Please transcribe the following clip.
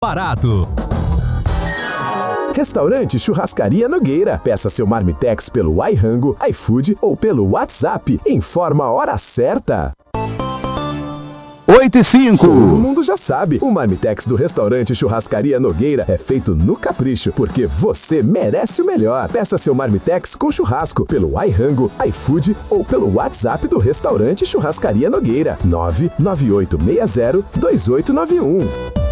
barato. Restaurante Churrascaria Nogueira. Peça seu Marmitex pelo iRango, iFood ou pelo WhatsApp. Informa a hora certa. 8h05. Todo mundo já sabe, o Marmitex do Restaurante Churrascaria Nogueira é feito no capricho, porque você merece o melhor. Peça seu Marmitex com churrasco pelo iRango, iFood ou pelo WhatsApp do Restaurante Churrascaria Nogueira. 998602891.